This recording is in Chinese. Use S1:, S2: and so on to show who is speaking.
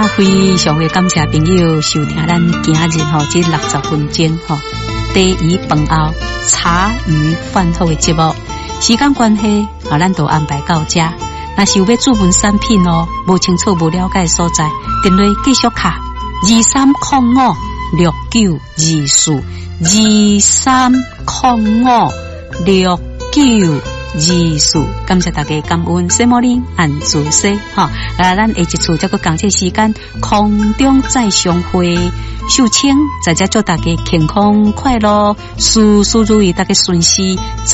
S1: 非常的感谢朋友收听咱今日这60分钟第一饭后茶余饭后的节目。时间关系咱就安排到这。若是有要注文产品无清楚无了解的所在，电话继续卡23056924，23056924。感谢大家，感恩西摩林按主西咱下一次这个讲这时间空中再相会。秀清在这祝大家健康快乐，事事如意，大家顺心。